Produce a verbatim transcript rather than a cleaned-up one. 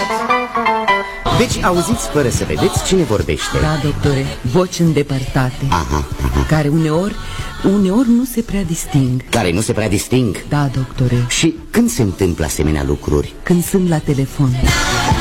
Deci auziți fără să vedeți cine vorbește. Da, doctore, voci îndepărtate. Aha, aha. Care uneori, uneori nu se prea disting. Care nu se prea disting? Da, doctore. Și când se întâmplă asemenea lucruri? Când sunt la telefon.